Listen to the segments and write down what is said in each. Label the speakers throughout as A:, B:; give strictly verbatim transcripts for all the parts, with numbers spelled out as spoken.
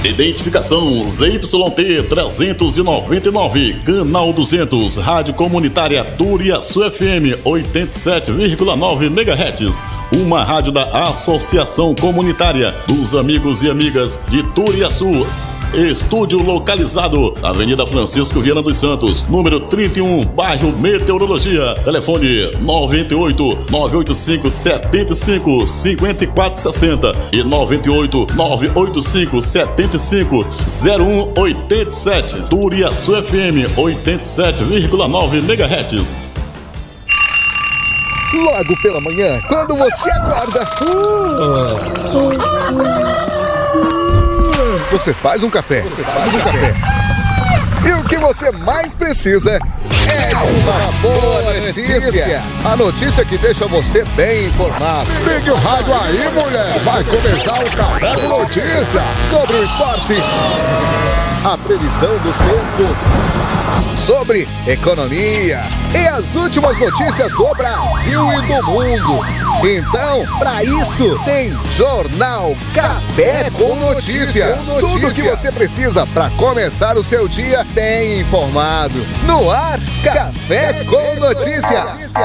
A: Identificação Z Y T trezentos e noventa e nove, canal duzentos, Rádio Comunitária Turiaçu F M oitenta e sete vírgula nove megahertz, uma rádio da Associação Comunitária dos Amigos e Amigas de Turiaçu. Estúdio localizado na Avenida Francisco Viana dos Santos, número trinta e um, bairro Meteorologia. Telefone nove oito nove oito cinco sete cinco cinco quatro seis zero e nove oito nove oito cinco sete cinco zero um oito sete. Turiaçu F M oitenta e sete vírgula nove megahertz.
B: Logo pela manhã, quando você acorda, você faz um café. Você faz um café. E o que você mais precisa é uma boa notícia. A notícia que deixa você bem informado. Ligue o rádio aí, mulher. Vai começar o Café com Notícia sobre o esporte, a previsão do tempo, sobre economia e as últimas notícias do Brasil e do mundo. Então, para isso, tem Jornal Café com Notícias. Tudo que você precisa para começar o seu dia bem informado. No ar, Café com Notícias.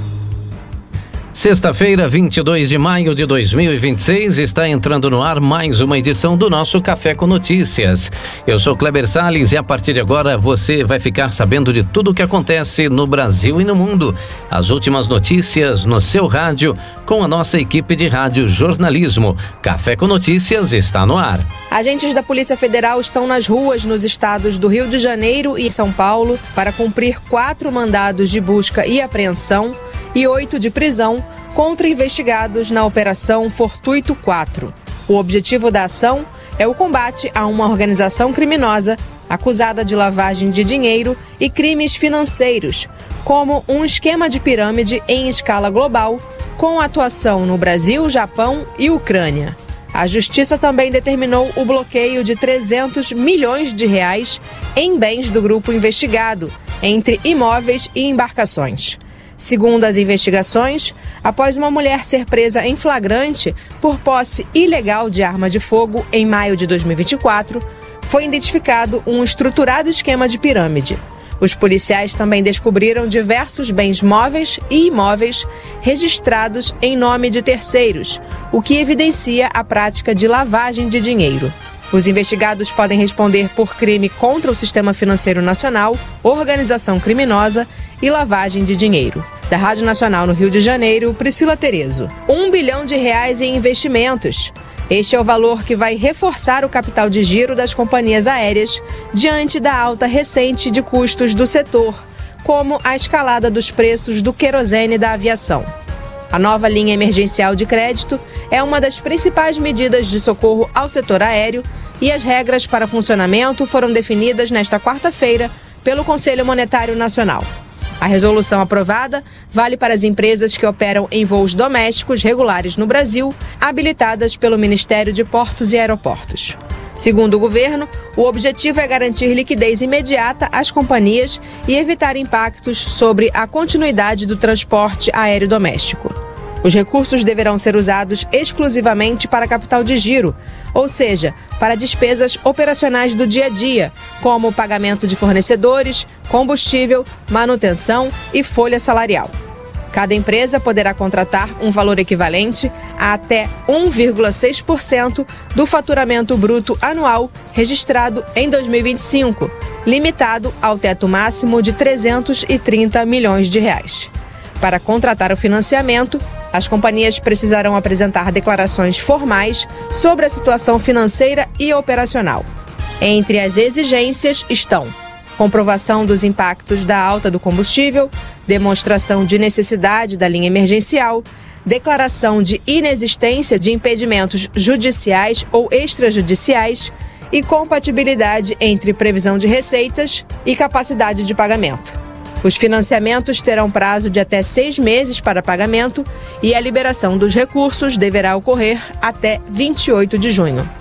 C: Sexta-feira, vinte e dois de maio de dois mil e vinte e seis, está entrando no ar mais uma edição do nosso Café com Notícias. Eu sou Kleber Salles e a partir de agora você vai ficar sabendo de tudo o que acontece no Brasil e no mundo. As últimas notícias no seu rádio com a nossa equipe de rádio jornalismo. Café com Notícias está no ar.
D: Agentes da Polícia Federal estão nas ruas nos estados do Rio de Janeiro e São Paulo para cumprir quatro mandados de busca e apreensão e oito de prisão contra investigados na Operação Fortuito quatro. O objetivo da ação é o combate a uma organização criminosa acusada de lavagem de dinheiro e crimes financeiros, como um esquema de pirâmide em escala global, com atuação no Brasil, Japão e Ucrânia. A Justiça também determinou o bloqueio de trezentos milhões de reais em bens do grupo investigado, entre imóveis e embarcações. Segundo as investigações, após uma mulher ser presa em flagrante por posse ilegal de arma de fogo em maio de dois mil e vinte e quatro, foi identificado um estruturado esquema de pirâmide. Os policiais também descobriram diversos bens móveis e imóveis registrados em nome de terceiros, o que evidencia a prática de lavagem de dinheiro. Os investigados podem responder por crime contra o sistema financeiro nacional, organização criminosa e lavagem de dinheiro. Da Rádio Nacional no Rio de Janeiro, Priscila Terezo. Um bilhão de reais em investimentos. Este é o valor que vai reforçar o capital de giro das companhias aéreas diante da alta recente de custos do setor, como a escalada dos preços do querosene da aviação. A nova linha emergencial de crédito é uma das principais medidas de socorro ao setor aéreo e as regras para funcionamento foram definidas nesta quarta-feira pelo Conselho Monetário Nacional. A resolução aprovada vale para as empresas que operam em voos domésticos regulares no Brasil, habilitadas pelo Ministério de Portos e Aeroportos. Segundo o governo, o objetivo é garantir liquidez imediata às companhias e evitar impactos sobre a continuidade do transporte aéreo doméstico. Os recursos deverão ser usados exclusivamente para capital de giro, ou seja, para despesas operacionais do dia a dia, como pagamento de fornecedores, combustível, manutenção e folha salarial. Cada empresa poderá contratar um valor equivalente a até um vírgula seis por cento do faturamento bruto anual registrado em dois mil e vinte e cinco, limitado ao teto máximo de trezentos e trinta milhões de reais. Para contratar o financiamento, as companhias precisarão apresentar declarações formais sobre a situação financeira e operacional. Entre as exigências estão comprovação dos impactos da alta do combustível, demonstração de necessidade da linha emergencial, declaração de inexistência de impedimentos judiciais ou extrajudiciais e compatibilidade entre previsão de receitas e capacidade de pagamento. Os financiamentos terão prazo de até seis meses para pagamento e a liberação dos recursos deverá ocorrer até vinte e oito de junho.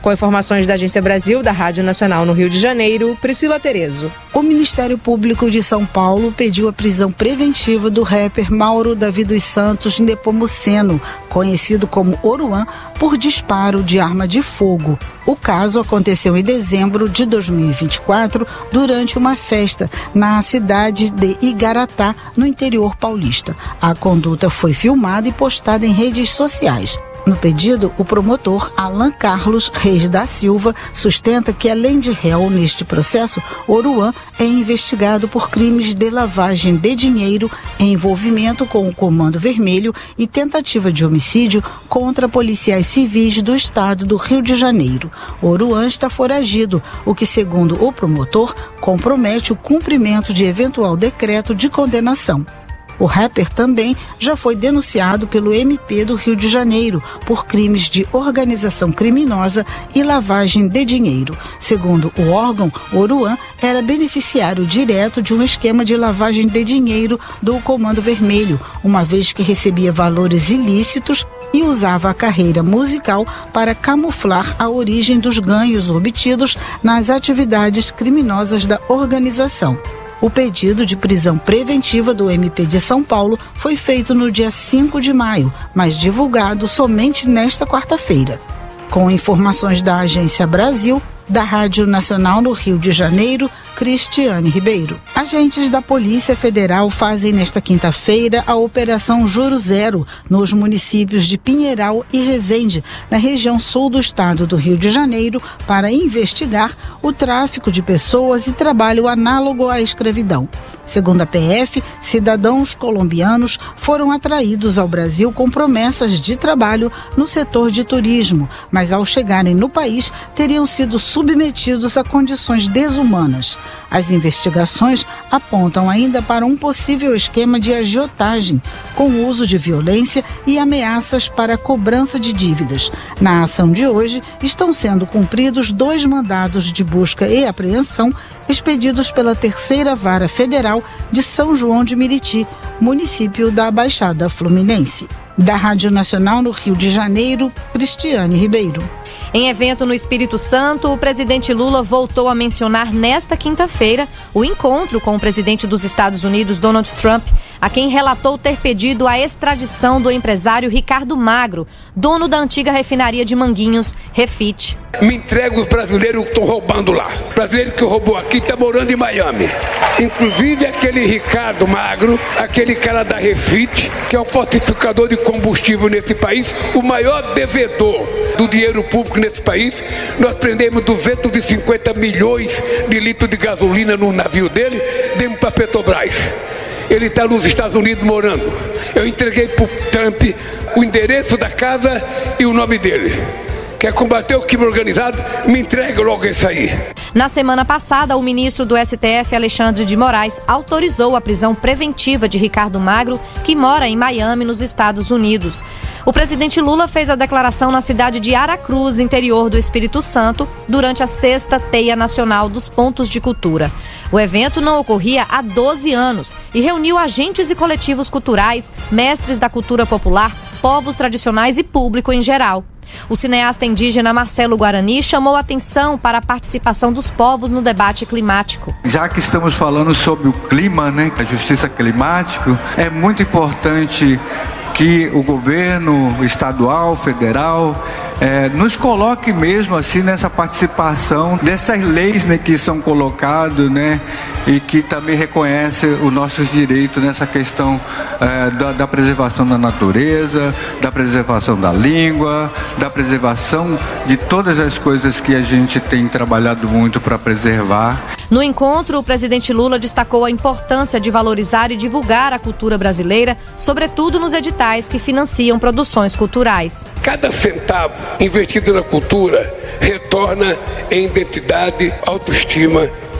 D: Com informações da Agência Brasil, da Rádio Nacional no Rio de Janeiro, Priscila Terezo.
E: O Ministério Público de São Paulo pediu a prisão preventiva do rapper Mauro Davi dos Santos Nepomuceno, conhecido como Oruan, por disparo de arma de fogo. O caso aconteceu em dezembro de dois mil e vinte e quatro, durante uma festa na cidade de Igaratá, no interior paulista. A conduta foi filmada e postada em redes sociais. No pedido, o promotor Alan Carlos Reis da Silva sustenta que, além de réu neste processo, Oruan é investigado por crimes de lavagem de dinheiro, envolvimento com o Comando Vermelho e tentativa de homicídio contra policiais civis do estado do Rio de Janeiro. Oruan está foragido, o que, segundo o promotor, compromete o cumprimento de eventual decreto de condenação. O rapper também já foi denunciado pelo M P do Rio de Janeiro por crimes de organização criminosa e lavagem de dinheiro. Segundo o órgão, Oruan era beneficiário direto de um esquema de lavagem de dinheiro do Comando Vermelho, uma vez que recebia valores ilícitos e usava a carreira musical para camuflar a origem dos ganhos obtidos nas atividades criminosas da organização. O pedido de prisão preventiva do M P de São Paulo foi feito no dia cinco de maio, mas divulgado somente nesta quarta-feira. Com informações da Agência Brasil, da Rádio Nacional no Rio de Janeiro, Cristiane Ribeiro. Agentes da Polícia Federal fazem nesta quinta-feira a Operação Juro Zero nos municípios de Pinheiral e Resende, na região sul do estado do Rio de Janeiro, para investigar o tráfico de pessoas e trabalho análogo à escravidão. Segundo a P F, cidadãos colombianos foram atraídos ao Brasil com promessas de trabalho no setor de turismo, mas ao chegarem no país teriam sido submetidos a condições desumanas. As investigações apontam ainda para um possível esquema de agiotagem, com uso de violência e ameaças para a cobrança de dívidas. Na ação de hoje, estão sendo cumpridos dois mandados de busca e apreensão expedidos pela Terceira Vara Federal de São João de Meriti, município da Baixada Fluminense. Da Rádio Nacional no Rio de Janeiro, Cristiane Ribeiro.
F: Em evento no Espírito Santo, o presidente Lula voltou a mencionar nesta quinta-feira o encontro com o presidente dos Estados Unidos, Donald Trump, a quem relatou ter pedido a extradição do empresário Ricardo Magro, dono da antiga refinaria de Manguinhos, Refit.
G: Me entrega os brasileiros que estão roubando lá. O brasileiro que roubou aqui está morando em Miami. Inclusive aquele Ricardo Magro, aquele cara da Refit, que é o falsificador de combustível nesse país, o maior devedor do dinheiro público nesse país. Nós prendemos duzentos e cinquenta milhões de litros de gasolina no navio dele, demos para a Petrobras. Ele está nos Estados Unidos morando. Eu entreguei para o Trump o endereço da casa e o nome dele. Quer combater o crime organizado? Me entrega logo isso aí.
F: Na semana passada, o ministro do S T F, Alexandre de Moraes, autorizou a prisão preventiva de Ricardo Magro, que mora em Miami, nos Estados Unidos. O presidente Lula fez a declaração na cidade de Aracruz, interior do Espírito Santo, durante a sexta Teia Nacional dos Pontos de Cultura. O evento não ocorria há doze anos e reuniu agentes e coletivos culturais, mestres da cultura popular, povos tradicionais e público em geral. O cineasta indígena Marcelo Guarani chamou a atenção para a participação dos povos no debate climático.
H: Já que estamos falando sobre o clima, né, a justiça climática, é muito importante que o governo estadual, federal, é, nos coloque mesmo assim nessa participação dessas leis, né, que são colocadas, né, e que também reconhece os nossos direitos nessa questão é, da, da preservação da natureza, da preservação da língua, da preservação de todas as coisas que a gente tem trabalhado muito para preservar.
F: No encontro, o presidente Lula destacou a importância de valorizar e divulgar a cultura brasileira, sobretudo nos editais que financiam produções culturais.
G: Cada centavo investido na cultura retorna em identidade, autoestima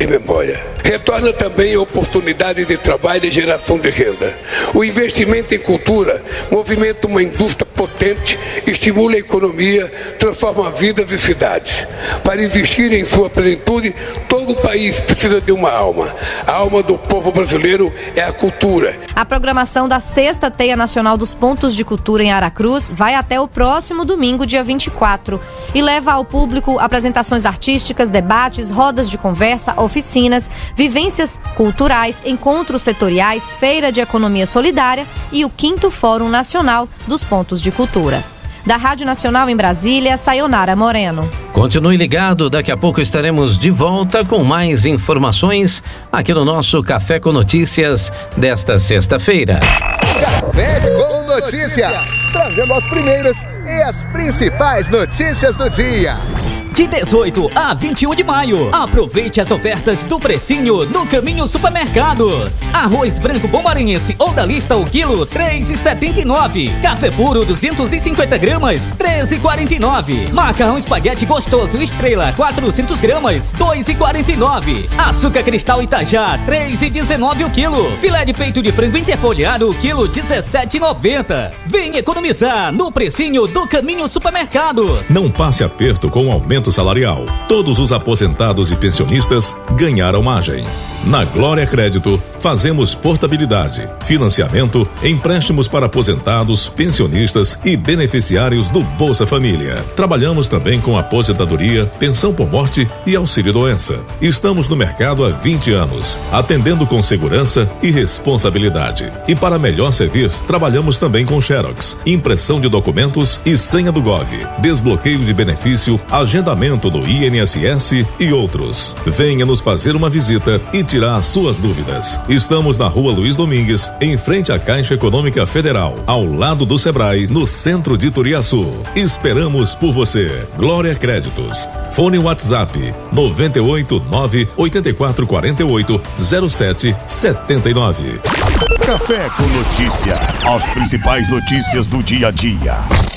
G: e memória. Retorna também a oportunidade de trabalho e geração de renda. O investimento em cultura movimenta uma indústria potente, estimula a economia, transforma vidas e cidades. Para existir em sua plenitude, todo o país precisa de uma alma. A alma do povo brasileiro é a cultura.
F: A programação da Sexta Teia Nacional dos Pontos de Cultura em Aracruz vai até o próximo domingo, dia vinte e quatro, e leva ao público apresentações artísticas, debates, rodas de conversa, oficinas, vivências culturais, encontros setoriais, feira de economia solidária e o quinto Fórum Nacional dos Pontos de Cultura. Da Rádio Nacional em Brasília, Sayonara Moreno.
C: Continue ligado, daqui a pouco estaremos de volta com mais informações aqui no nosso Café com Notícias desta sexta-feira.
B: Café com Notícias, trazendo as primeiras e as principais notícias do dia.
I: De dezoito a vinte e um de maio, aproveite as ofertas do Precinho no Caminho Supermercados. Arroz branco bombarense ou da lista o quilo três reais e setenta e nove centavos. Café puro duzentos e cinquenta gramas treze reais e quarenta e nove centavos. Macarrão espaguete gostoso Estrela quatrocentas gramas dois reais e quarenta e nove centavos. Açúcar cristal Itajá três reais e dezenove centavos o quilo. Filé de peito de frango interfolhado o quilo dezessete reais e noventa centavos. Vem economizar no Precinho do Caminho Supermercados.
J: Não passe aperto com o aumento salarial. Todos os aposentados e pensionistas ganharam margem. Na Glória Crédito, fazemos portabilidade, financiamento, empréstimos para aposentados, pensionistas e beneficiários do Bolsa Família. Trabalhamos também com aposentadoria, pensão por morte e auxílio-doença. Estamos no mercado há vinte anos, atendendo com segurança e responsabilidade. E para melhor servir, trabalhamos também com Xerox, impressão de documentos e senha do Gov, desbloqueio de benefício, agendamento do I N S S e outros. Venha nos fazer uma visita e tirar as suas dúvidas. Estamos na Rua Luiz Domingues, em frente à Caixa Econômica Federal, ao lado do Sebrae, no centro de Turiaçu. Esperamos por você. Glória Créditos. Fone WhatsApp nove oito nove oito quatro quatro oito zero sete sete nove.
A: Café com Notícia. As principais notícias do dia a dia.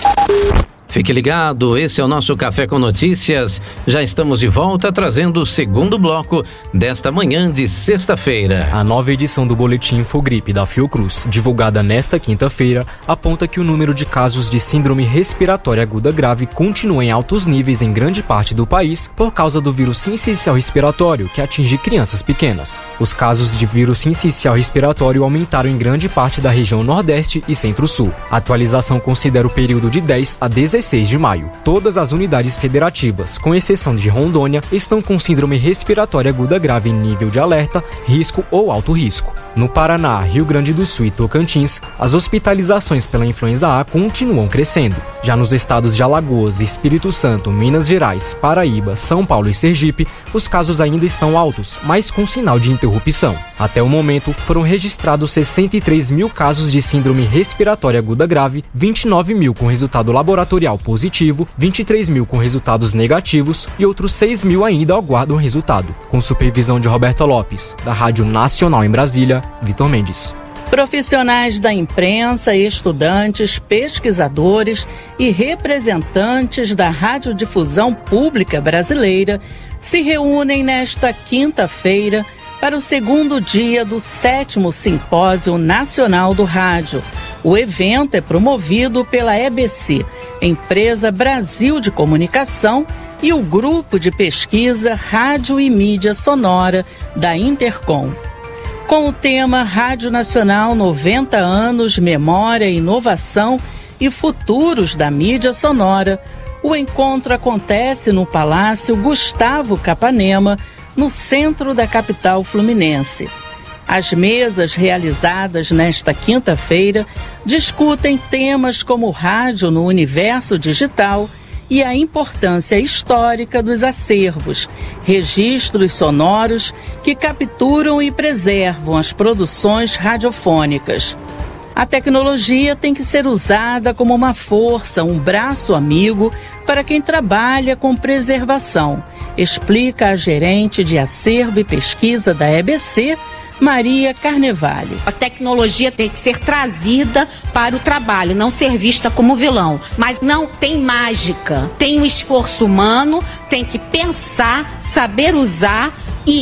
C: Fique ligado, esse é o nosso Café com Notícias. Já estamos de volta trazendo o segundo bloco desta manhã de sexta-feira.
K: A nova edição do Boletim Infogripe da Fiocruz, divulgada nesta quinta-feira, aponta que o número de casos de síndrome respiratória aguda grave continua em altos níveis em grande parte do país por causa do vírus sincicial respiratório, que atinge crianças pequenas. Os casos de vírus sincicial respiratório aumentaram em grande parte da região Nordeste e Centro-Sul. A atualização considera o período de dez a dezesseis de maio. Todas as unidades federativas, com exceção de Rondônia, estão com síndrome respiratória aguda grave em nível de alerta, risco ou alto risco. No Paraná, Rio Grande do Sul e Tocantins, as hospitalizações pela influenza A continuam crescendo. Já nos estados de Alagoas, Espírito Santo, Minas Gerais, Paraíba, São Paulo e Sergipe, os casos ainda estão altos, mas com sinal de interrupção. Até o momento, foram registrados sessenta e três mil casos de síndrome respiratória aguda grave, vinte e nove mil com resultado laboratorial positivo, vinte e três mil com resultados negativos e outros seis mil ainda aguardam resultado. Com supervisão de Roberta Lopes, da Rádio Nacional em Brasília, Vitor Mendes.
L: Profissionais da imprensa, estudantes, pesquisadores e representantes da radiodifusão pública brasileira se reúnem nesta quinta-feira para o segundo dia do sétimo Simpósio Nacional do Rádio. O evento é promovido pela E B C, Empresa Brasil de Comunicação, e o Grupo de Pesquisa Rádio e Mídia Sonora da Intercom. Com o tema Rádio Nacional noventa anos, Memória, Inovação e Futuros da Mídia Sonora, o encontro acontece no Palácio Gustavo Capanema, no centro da capital fluminense. As mesas realizadas nesta quinta-feira discutem temas como rádio no universo digital e a importância histórica dos acervos, registros sonoros que capturam e preservam as produções radiofônicas. A tecnologia tem que ser usada como uma força, um braço amigo para quem trabalha com preservação, explica a gerente de acervo e pesquisa da E B C, Maria Carnevale.
M: A tecnologia tem que ser trazida para o trabalho, não ser vista como vilão. Mas não tem mágica, tem um esforço humano, tem que pensar, saber usar e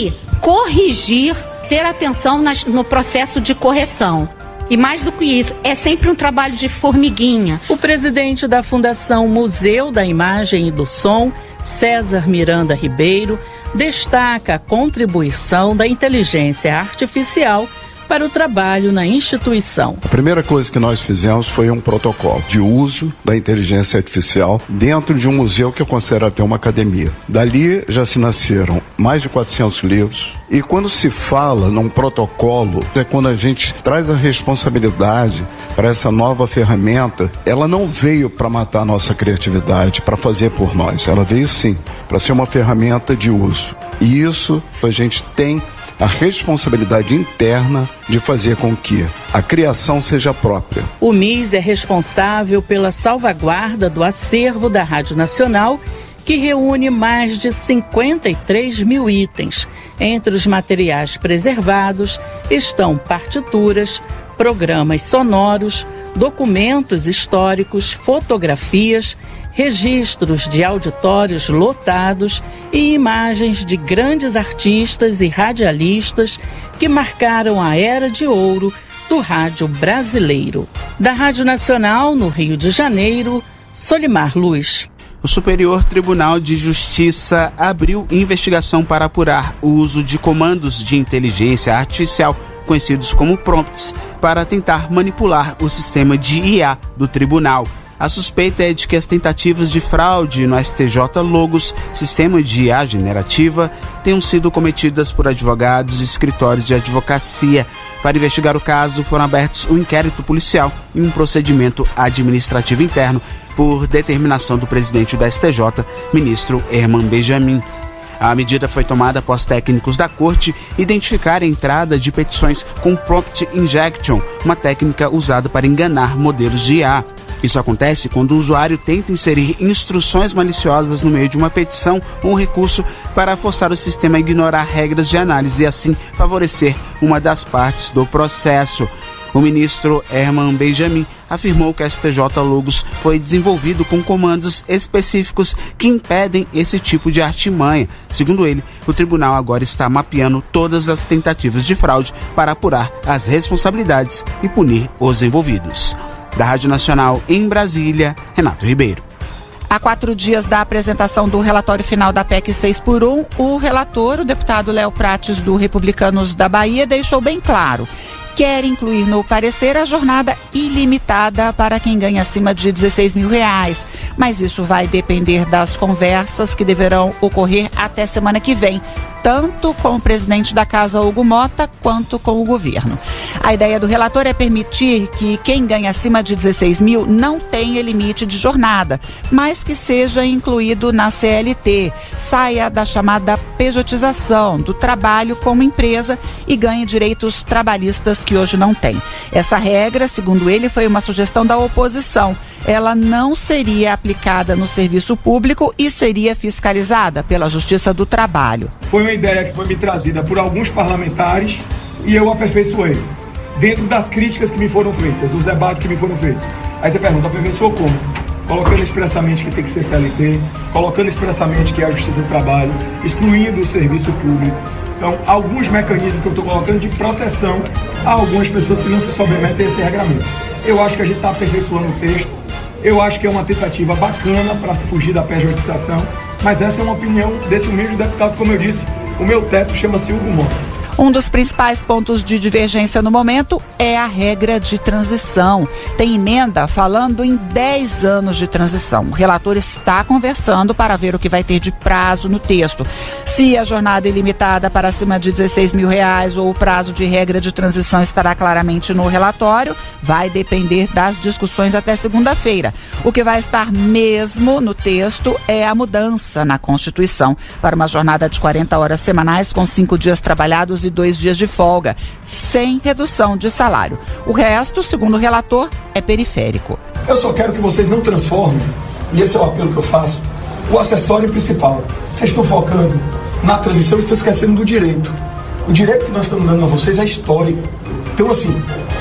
M: corrigir, ter atenção nas, no processo de correção. E mais do que isso, é sempre um trabalho de formiguinha.
L: O presidente da Fundação Museu da Imagem e do Som, César Miranda Ribeiro, destaca a contribuição da inteligência artificial para o trabalho na instituição.
N: A primeira coisa que nós fizemos foi um protocolo de uso da inteligência artificial dentro de um museu que eu considero até uma academia. Dali já se nasceram mais de quatrocentos livros. E quando se fala num protocolo, é quando a gente traz a responsabilidade para essa nova ferramenta. Ela não veio para matar a nossa criatividade, para fazer por nós. Ela veio sim para ser uma ferramenta de uso. E isso a gente tem a responsabilidade interna de fazer com que a criação seja própria.
L: O M I S é responsável pela salvaguarda do acervo da Rádio Nacional, que reúne mais de cinquenta e três mil itens. Entre os materiais preservados estão partituras, programas sonoros, documentos históricos, fotografias, registros de auditórios lotados e imagens de grandes artistas e radialistas que marcaram a era de ouro do rádio brasileiro. Da Rádio Nacional, no Rio de Janeiro, Solimar Luz.
O: O Superior Tribunal de Justiça abriu investigação para apurar o uso de comandos de inteligência artificial, conhecidos como prompts, para tentar manipular o sistema de I A do tribunal. A suspeita é de que as tentativas de fraude no S T J Logos, sistema de I A generativa, tenham sido cometidas por advogados e escritórios de advocacia. Para investigar o caso, foram abertos um inquérito policial e um procedimento administrativo interno por determinação do presidente do S T J, ministro Herman Benjamin. A medida foi tomada após técnicos da corte identificarem a entrada de petições com prompt injection, uma técnica usada para enganar modelos de I A. Isso acontece quando o usuário tenta inserir instruções maliciosas no meio de uma petição ou recurso para forçar o sistema a ignorar regras de análise e assim favorecer uma das partes do processo. O ministro Herman Benjamin afirmou que a S T J Logos foi desenvolvido com comandos específicos que impedem esse tipo de artimanha. Segundo ele, o tribunal agora está mapeando todas as tentativas de fraude para apurar as responsabilidades e punir os envolvidos. Da Rádio Nacional em Brasília, Renato Ribeiro.
P: Há quatro dias da apresentação do relatório final da P E C seis por um, o relator, o deputado Léo Prates, do Republicanos da Bahia, deixou bem claro: quer incluir no parecer a jornada ilimitada para quem ganha acima de dezesseis mil reais. Mas isso vai depender das conversas que deverão ocorrer até semana que vem, tanto com o presidente da Casa, Hugo Mota, quanto com o governo. A ideia do relator é permitir que quem ganha acima de dezesseis mil não tenha limite de jornada, mas que seja incluído na C L T, saia da chamada pejotização do trabalho como empresa e ganhe direitos trabalhistas que hoje não tem. Essa regra, segundo ele, foi uma sugestão da oposição. Ela não seria aplicada no serviço público e seria fiscalizada pela Justiça do Trabalho.
Q: Foi uma ideia que foi me trazida por alguns parlamentares e eu aperfeiçoei dentro das críticas que me foram feitas, dos debates que me foram feitos. Aí você pergunta, aperfeiçoou como? Colocando expressamente que tem que ser C L T, colocando expressamente que é a Justiça do Trabalho, excluindo o serviço público. Então, alguns mecanismos que eu estou colocando de proteção a algumas pessoas que não se submetem a esse regramento. Eu acho que a gente está aperfeiçoando o texto. Eu acho que é uma tentativa bacana para se fugir da pejotização, mas essa é uma opinião desse mesmo deputado, como eu disse, o meu teto chama-se Hugo Mota.
P: Um dos principais pontos de divergência no momento é a regra de transição. Tem emenda falando em dez anos de transição. O relator está conversando para ver o que vai ter de prazo no texto. Se a jornada é ilimitada para acima de dezesseis mil reais ou o prazo de regra de transição estará claramente no relatório, vai depender das discussões até segunda-feira. O que vai estar mesmo no texto é a mudança na Constituição para uma jornada de quarenta horas semanais com cinco dias trabalhados e dois dias de folga, sem redução de salário. O resto, segundo o relator, é periférico.
Q: Eu só quero que vocês não transformem, e esse é o apelo que eu faço, o acessório principal. Vocês estão focando na transição e estão esquecendo do direito. O direito que nós estamos dando a vocês é histórico. Então, assim,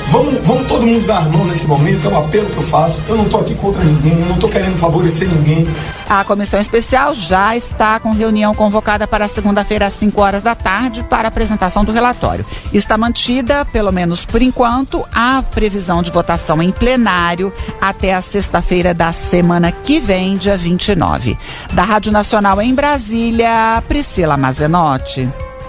Q: Vamos, vamos todo mundo dar a mão nesse momento, é um apelo que eu faço. Eu não estou aqui contra ninguém, eu não estou querendo favorecer ninguém.
P: A comissão especial já está com reunião convocada para segunda-feira às cinco horas da tarde para a apresentação do relatório. Está mantida, pelo menos por enquanto, a previsão de votação em plenário até a sexta-feira da semana que vem, dia vinte e nove. Da Rádio Nacional em Brasília, Priscila Mazenotti.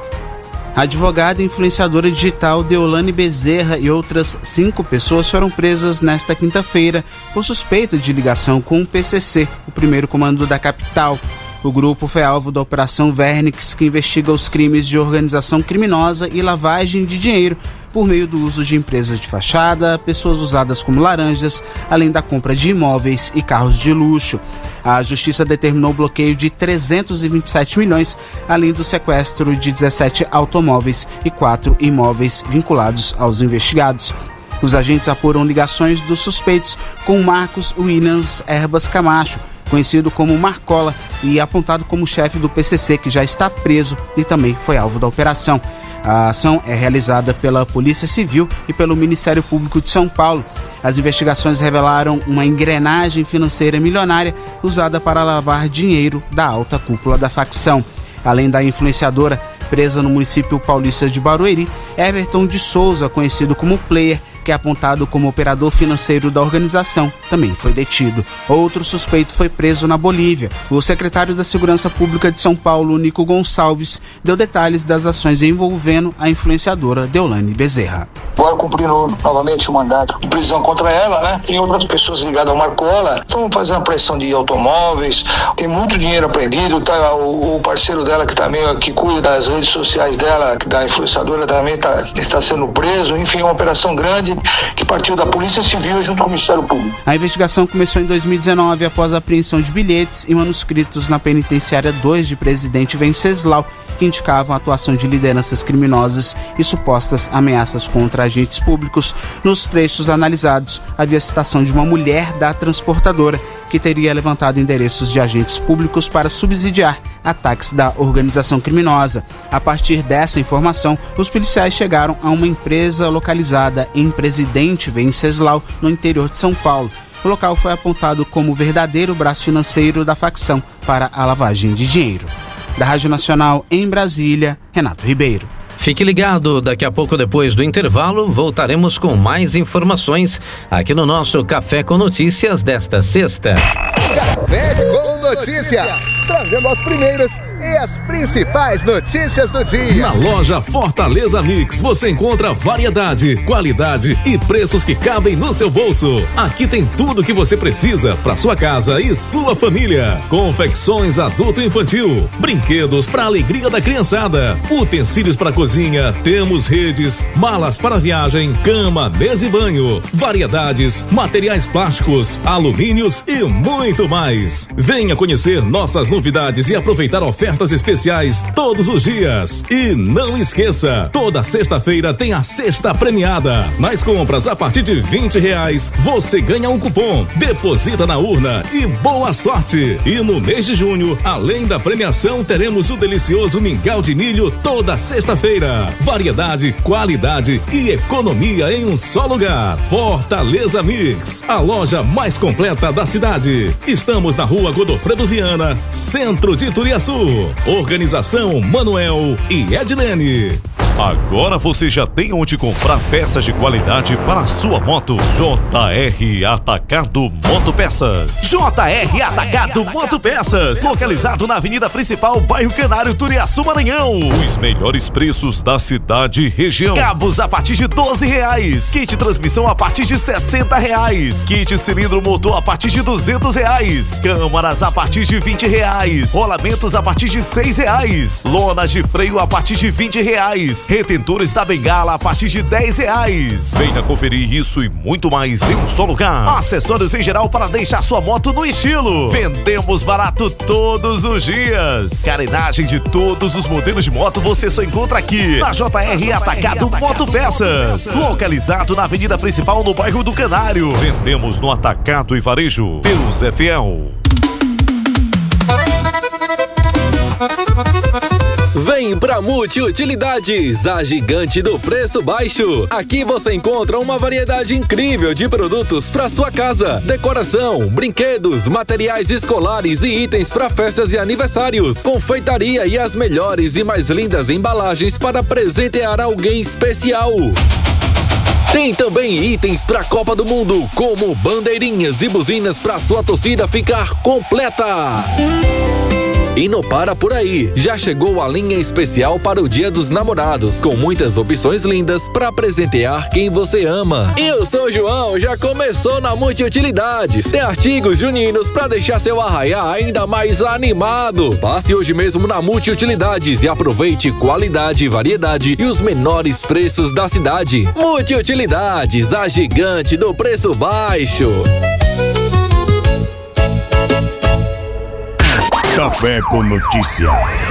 O: A advogada e influenciadora digital Deolane Bezerra e outras cinco pessoas foram presas nesta quinta-feira por suspeita de ligação com o P C C, o primeiro comando da capital. O grupo foi alvo da Operação Vernix, que investiga os crimes de organização criminosa e lavagem de dinheiro por meio do uso de empresas de fachada, pessoas usadas como laranjas, além da compra de imóveis e carros de luxo. A Justiça determinou o bloqueio de trezentos e vinte e sete milhões, além do sequestro de dezessete automóveis e quatro imóveis vinculados aos investigados. Os agentes apuram ligações dos suspeitos com Marcos Williams Erbas Camacho, conhecido como Marcola e apontado como chefe do P C C, que já está preso e também foi alvo da operação. A ação é realizada pela Polícia Civil e pelo Ministério Público de São Paulo. As investigações revelaram uma engrenagem financeira milionária usada para lavar dinheiro da alta cúpula da facção. Além da influenciadora presa no município paulista de Barueri, Everton de Souza, conhecido como Player, que é apontado como operador financeiro da organização, também foi detido. Outro suspeito foi preso na Bolívia. O secretário da Segurança Pública de São Paulo, Nico Gonçalves, deu detalhes das ações envolvendo a influenciadora Deolane Bezerra.
R: Agora cumprindo novamente o mandato de prisão contra ela, né? Tem outras pessoas ligadas ao Marcola, estão fazendo apreensão de automóveis, tem muito dinheiro apreendido, tá? O, o parceiro dela que também que cuida das redes sociais dela, da influenciadora, também tá, está sendo preso. Enfim, uma operação grande que partiu da Polícia Civil junto com o Ministério Público.
O: A investigação começou em dois mil e dezenove após a apreensão de bilhetes e manuscritos na penitenciária dois de Presidente Venceslau, que indicavam a atuação de lideranças criminosas e supostas ameaças contra agentes públicos. Nos trechos analisados, havia citação de uma mulher da transportadora que teria levantado endereços de agentes públicos para subsidiar ataques da organização criminosa. A partir dessa informação, os policiais chegaram a uma empresa localizada em Presidente Venceslau, no interior de São Paulo. O local foi apontado como o verdadeiro braço financeiro da facção para a lavagem de dinheiro. Da Rádio Nacional em Brasília, Renato Ribeiro.
C: Fique ligado, daqui a pouco, depois do intervalo, voltaremos com mais informações aqui no nosso Café com Notícias desta sexta.
B: Café com Notícias, trazendo as primeiras e as principais notícias do dia.
J: Na loja Fortaleza Mix você encontra variedade, qualidade e preços que cabem no seu bolso. Aqui tem tudo que você precisa para sua casa e sua família. Confecções adulto e infantil, brinquedos para alegria da criançada, utensílios para cozinha, temos redes, malas para viagem, cama, mesa e banho, variedades, materiais plásticos, alumínios e muito mais. Venha conhecer nossas novidades e aproveitar ofertas especiais todos os dias. E não esqueça, toda sexta-feira tem a sexta premiada. Nas compras a partir de vinte reais, você ganha um cupom, deposita na urna e boa sorte. E no mês de junho, além da premiação, teremos o delicioso mingau de milho toda sexta-feira. Variedade, qualidade e economia em um só lugar. Fortaleza Mix, a loja mais completa da cidade. Estamos na rua Godofredo Viana, centro de Turiaçu. Organização Manuel e Edilene.
S: Agora você já tem onde comprar peças de qualidade para a sua moto. J R Atacado Motopeças.
T: J R Atacado Motopeças, localizado na Avenida Principal, bairro Canário, Turiaçu, Maranhão.
S: Os melhores preços da cidade e região.
T: Cabos a partir de doze reais. Kit transmissão a partir de sessenta reais.
S: Kit cilindro motor a partir de duzentos reais.
T: Câmaras a partir de vinte reais.
S: Rolamentos a partir de seis reais.
T: Lonas de freio a partir de vinte reais. Retentores da bengala a partir de dez reais.
S: Venha conferir isso e muito mais em um só lugar.
T: Acessórios em geral para deixar sua moto no estilo. Vendemos barato todos os dias. Carenagem de todos os modelos de moto você só encontra aqui na J R Atacado Motopeças. Localizado na Avenida Principal, no bairro do Canário.
S: Vendemos no Atacado e Varejo. Deus é fiel.
U: Vem Vem pra Multiutilidades, a gigante do preço baixo. Aqui você encontra uma variedade incrível de produtos para sua casa, decoração, brinquedos, materiais escolares e itens para festas e aniversários, confeitaria e as melhores e mais lindas embalagens para presentear alguém especial. Tem também itens para a Copa do Mundo, como bandeirinhas e buzinas para sua torcida ficar completa. E não para por aí, já chegou a linha especial para o Dia dos Namorados, com muitas opções lindas para presentear quem você ama. E o São João já começou na Multiutilidades. Tem artigos juninos para deixar seu arraiá ainda mais animado. Passe hoje mesmo na Multiutilidades e aproveite qualidade, variedade e os menores preços da cidade. Multiutilidades, a gigante do preço baixo.
A: Café com Notícia.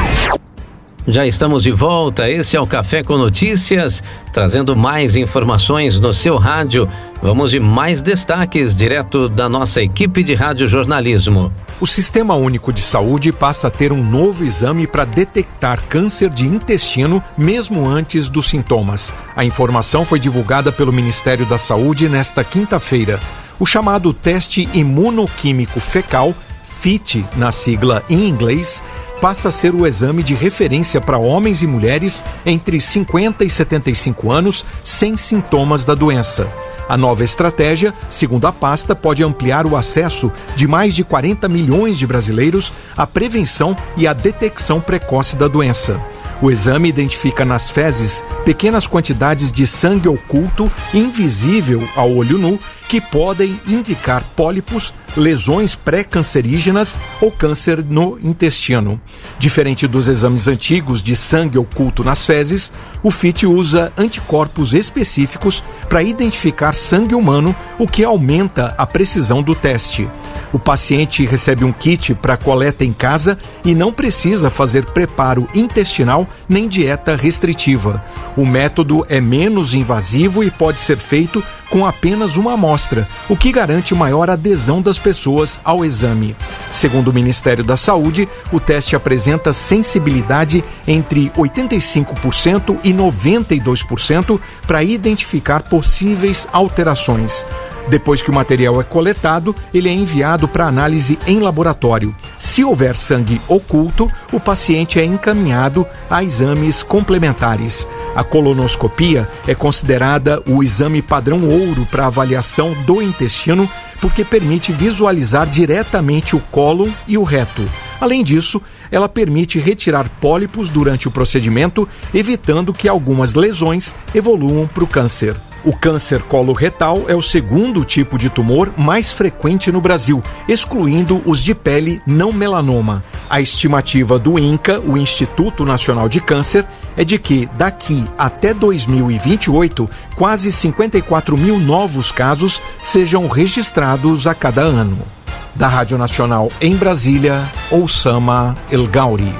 C: Já estamos de volta, esse é o Café com Notícias, trazendo mais informações no seu rádio. Vamos de mais destaques direto da nossa equipe de radiojornalismo.
V: O Sistema Único de Saúde passa a ter um novo exame para detectar câncer de intestino mesmo antes dos sintomas. A informação foi divulgada pelo Ministério da Saúde nesta quinta-feira. O chamado teste imunoquímico fecal, F I T, na sigla em inglês, passa a ser o exame de referência para homens e mulheres entre cinquenta e setenta e cinco anos sem sintomas da doença. A nova estratégia, segundo a pasta, pode ampliar o acesso de mais de quarenta milhões de brasileiros à prevenção e à detecção precoce da doença. O exame identifica nas fezes pequenas quantidades de sangue oculto, invisível ao olho nu, que podem indicar pólipos, lesões pré-cancerígenas ou câncer no intestino. Diferente dos exames antigos de sangue oculto nas fezes, o F I T usa anticorpos específicos para identificar sangue humano, o que aumenta a precisão do teste. O paciente recebe um kit para coleta em casa e não precisa fazer preparo intestinal nem dieta restritiva. O método é menos invasivo e pode ser feito com apenas uma amostra, o que garante maior adesão das pessoas ao exame. Segundo o Ministério da Saúde, o teste apresenta sensibilidade entre oitenta e cinco por cento e noventa e dois por cento para identificar possíveis alterações. Depois que o material é coletado, ele é enviado para análise em laboratório. Se houver sangue oculto, o paciente é encaminhado a exames complementares. A colonoscopia é considerada o exame padrão ouro para avaliação do intestino, porque permite visualizar diretamente o cólon e o reto. Além disso, ela permite retirar pólipos durante o procedimento, evitando que algumas lesões evoluam para o câncer. O câncer coloretal é o segundo tipo de tumor mais frequente no Brasil, excluindo os de pele não melanoma. A estimativa do INCA, o Instituto Nacional de Câncer, é de que, daqui até dois mil e vinte e oito, quase cinquenta e quatro mil novos casos sejam registrados a cada ano. Da Rádio Nacional em Brasília, Oussama El Gauri.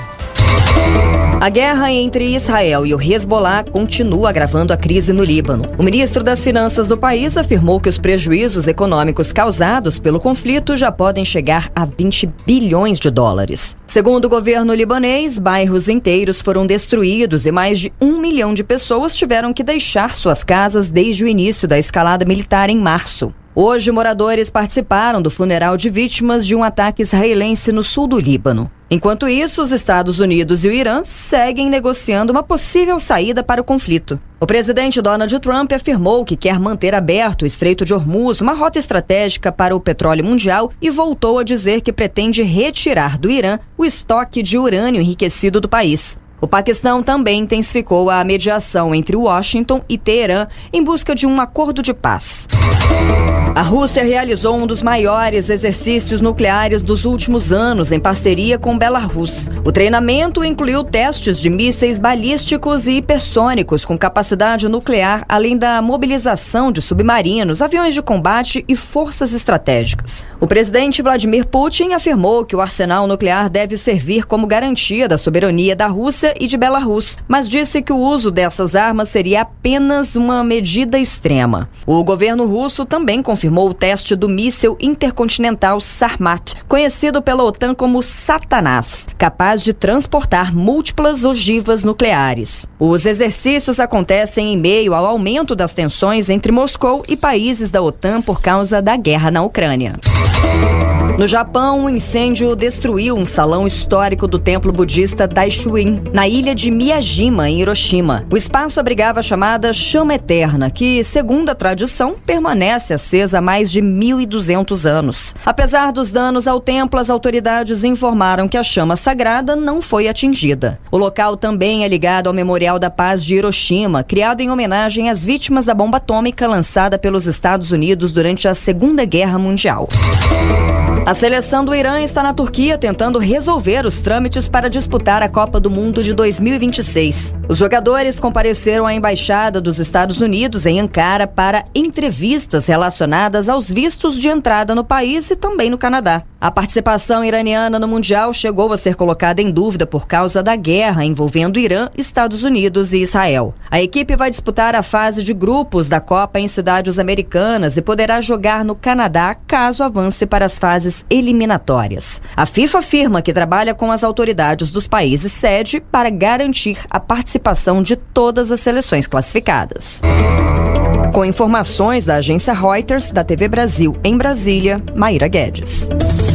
W: A guerra entre Israel e o Hezbollah continua agravando a crise no Líbano. O ministro das Finanças do país afirmou que os prejuízos econômicos causados pelo conflito já podem chegar a vinte bilhões de dólares. Segundo o governo libanês, bairros inteiros foram destruídos e mais de um milhão de pessoas tiveram que deixar suas casas desde o início da escalada militar em março. Hoje, moradores participaram do funeral de vítimas de um ataque israelense no sul do Líbano. Enquanto isso, os Estados Unidos e o Irã seguem negociando uma possível saída para o conflito. O presidente Donald Trump afirmou que quer manter aberto o Estreito de Hormuz, uma rota estratégica para o petróleo mundial, e voltou a dizer que pretende retirar do Irã o estoque de urânio enriquecido do país. O Paquistão também intensificou a mediação entre Washington e Teherã em busca de um acordo de paz. A Rússia realizou um dos maiores exercícios nucleares dos últimos anos em parceria com Belarus. O treinamento incluiu testes de mísseis balísticos e hipersônicos com capacidade nuclear, além da mobilização de submarinos, aviões de combate e forças estratégicas. O presidente Vladimir Putin afirmou que o arsenal nuclear deve servir como garantia da soberania da Rússia e de Belarus, mas disse que o uso dessas armas seria apenas uma medida extrema. O governo russo também confirmou confirmou o teste do míssil intercontinental Sarmat, conhecido pela OTAN como Satanás, capaz de transportar múltiplas ogivas nucleares. Os exercícios acontecem em meio ao aumento das tensões entre Moscou e países da OTAN por causa da guerra na Ucrânia. No Japão, um incêndio destruiu um salão histórico do templo budista Daishuin, na ilha de Miyajima, em Hiroshima. O espaço abrigava a chamada chama eterna, que, segundo a tradição, permanece acesa há mais de mil e duzentos anos. Apesar dos danos ao templo, as autoridades informaram que a chama sagrada não foi atingida. O local também é ligado ao Memorial da Paz de Hiroshima, criado em homenagem às vítimas da bomba atômica lançada pelos Estados Unidos durante a Segunda Guerra Mundial. A seleção do Irã está na Turquia tentando resolver os trâmites para disputar a Copa do Mundo de dois mil e vinte e seis. Os jogadores compareceram à Embaixada dos Estados Unidos em Ankara para entrevistas relacionadas aos vistos de entrada no país e também no Canadá. A participação iraniana no Mundial chegou a ser colocada em dúvida por causa da guerra envolvendo Irã, Estados Unidos e Israel. A equipe vai disputar a fase de grupos da Copa em cidades americanas e poderá jogar no Canadá caso avance para as fases eliminatórias. A FIFA afirma que trabalha com as autoridades dos países sede para garantir a participação de todas as seleções classificadas. Com informações da agência Reuters, da T V Brasil em Brasília, Maíra Guedes.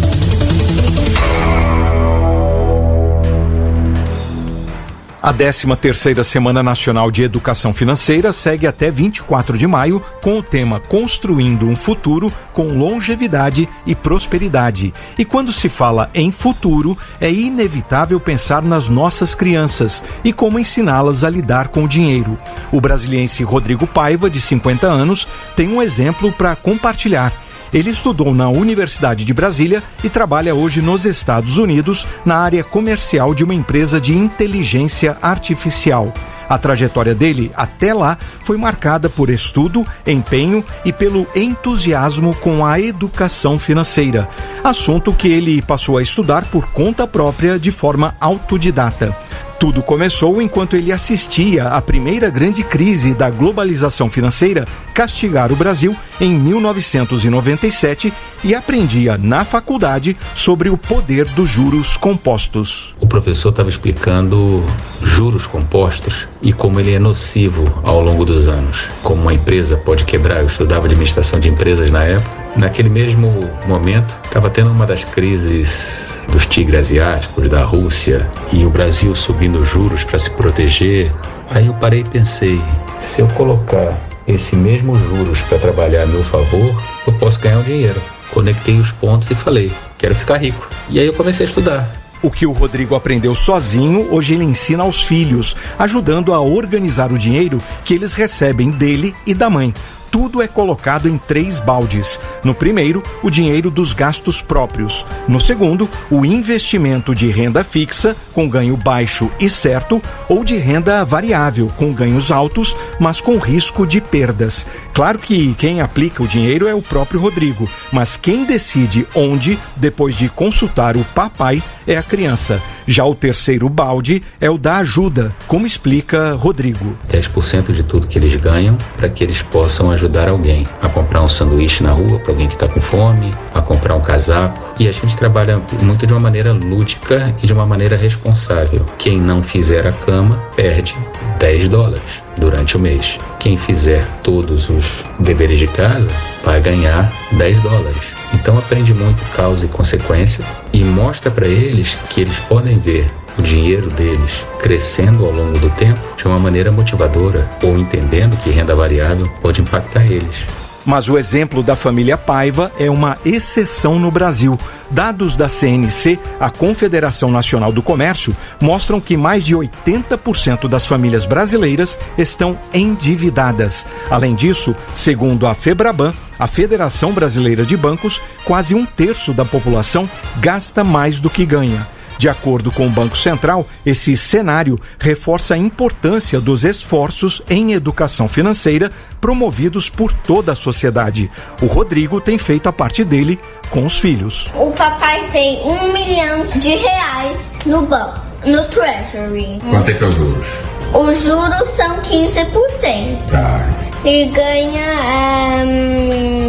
V: A décima terceira Semana Nacional de Educação Financeira segue até vinte e quatro de maio com o tema Construindo um Futuro com Longevidade e Prosperidade. E quando se fala em futuro, é inevitável pensar nas nossas crianças e como ensiná-las a lidar com o dinheiro. O brasiliense Rodrigo Paiva, de cinquenta anos, tem um exemplo para compartilhar. Ele estudou na Universidade de Brasília e trabalha hoje nos Estados Unidos na área comercial de uma empresa de inteligência artificial. A trajetória dele até lá foi marcada por estudo, empenho e pelo entusiasmo com a educação financeira, assunto que ele passou a estudar por conta própria de forma autodidata. Tudo começou enquanto ele assistia à primeira grande crise da globalização financeira castigar o Brasil em mil novecentos e noventa e sete e aprendia na faculdade sobre o poder dos juros compostos.
D: O professor estava explicando juros compostos e como ele é nocivo ao longo dos anos. Como uma empresa pode quebrar. Eu estudava administração de empresas na época. Naquele mesmo momento, estava tendo uma das crises dos tigres asiáticos, da Rússia, e o Brasil subindo juros para se proteger. Aí eu parei e pensei, se eu colocar esse mesmo juros para trabalhar a meu favor, eu posso ganhar um dinheiro. Conectei os pontos e falei, quero ficar rico. E aí eu comecei a estudar.
V: O que o Rodrigo aprendeu sozinho, hoje ele ensina aos filhos, ajudando a organizar o dinheiro que eles recebem dele e da mãe. Tudo é colocado em três baldes. No primeiro, o dinheiro dos gastos próprios. No segundo, o investimento de renda fixa, com ganho baixo e certo, ou de renda variável, com ganhos altos, mas com risco de perdas. Claro que quem aplica o dinheiro é o próprio Rodrigo, mas quem decide onde, depois de consultar o papai, é a criança. Já o terceiro balde é o da ajuda, como explica Rodrigo.
D: dez por cento de tudo que eles ganham para que eles possam ajudar alguém a comprar um sanduíche na rua para alguém que está com fome, a comprar um casaco. E a gente trabalha muito de uma maneira lúdica e de uma maneira responsável. Quem não fizer a cama perde dez dólares durante o mês. Quem fizer todos os deveres de casa vai ganhar dez dólares. Então aprende muito causa e consequência e mostra para eles que eles podem ver o dinheiro deles crescendo ao longo do tempo de uma maneira motivadora ou entendendo que renda variável pode impactar eles.
V: Mas o exemplo da família Paiva é uma exceção no Brasil. Dados da C N C, a Confederação Nacional do Comércio, mostram que mais de oitenta por cento das famílias brasileiras estão endividadas. Além disso, segundo a FEBRABAN, a Federação Brasileira de Bancos, quase um terço da população gasta mais do que ganha. De acordo com o Banco Central, esse cenário reforça a importância dos esforços em educação financeira promovidos por toda a sociedade. O Rodrigo tem feito a parte dele com os filhos.
E: O papai tem um milhão de reais no banco, no Treasury.
D: Quanto é que é os juros?
E: Os juros são quinze por cento.
D: Tá.
E: E ganha um,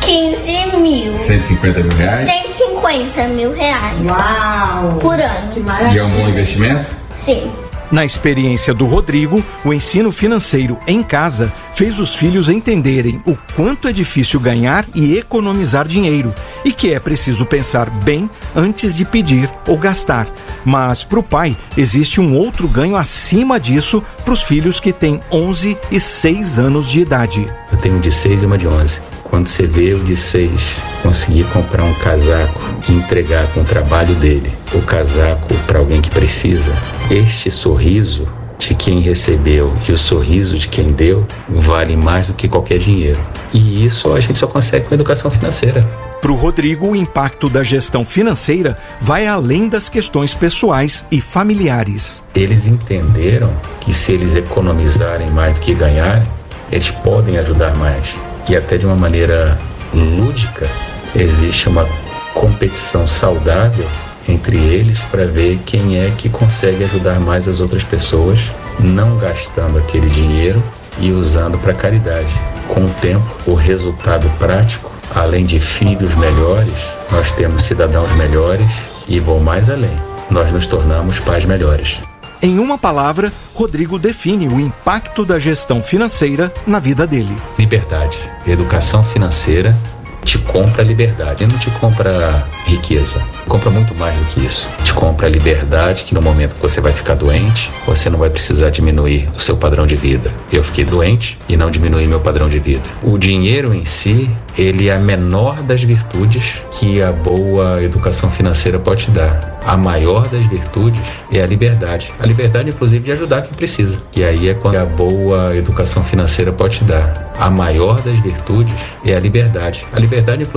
E: quinze mil.
F: cento e cinquenta mil reais?
E: cento e cinquenta mil reais.
G: Uau!
E: Por ano. Que
F: maravilha. E é um bom investimento?
E: Sim.
V: Na experiência do Rodrigo, o ensino financeiro em casa fez os filhos entenderem o quanto é difícil ganhar e economizar dinheiro e que é preciso pensar bem antes de pedir ou gastar. Mas para o pai, existe um outro ganho acima disso para os filhos que têm onze e seis anos de idade.
D: Eu tenho um de seis e uma de onze. Quando você vê o de seis conseguir comprar um casaco e entregar com o trabalho dele o casaco para alguém que precisa, este sorriso de quem recebeu e o sorriso de quem deu vale mais do que qualquer dinheiro. E isso a gente só consegue com a educação financeira.
V: Para o Rodrigo, o impacto da gestão financeira vai além das questões pessoais e familiares.
D: Eles entenderam que se eles economizarem mais do que ganharem, eles podem ajudar mais. E até de uma maneira lúdica, existe uma competição saudável entre eles para ver quem é que consegue ajudar mais as outras pessoas, não gastando aquele dinheiro e usando para caridade. Com o tempo, o resultado prático, além de filhos melhores, nós temos cidadãos melhores e vou mais além, nós nos tornamos pais melhores.
V: Em uma palavra, Rodrigo define o impacto da gestão financeira na vida dele.
D: Liberdade. Educação financeira te compra liberdade, não te compra riqueza. Compra muito mais do que isso. Te compra liberdade que no momento que você vai ficar doente, você não vai precisar diminuir o seu padrão de vida. Eu fiquei doente e não diminui meu padrão de vida. O dinheiro em si, ele é a menor das virtudes que a boa educação financeira pode te dar. A maior das virtudes é a liberdade. A liberdade, inclusive, de ajudar quem precisa. E aí é quando a boa educação financeira pode te dar. A maior das virtudes é a liberdade. A liberdade, inclusive,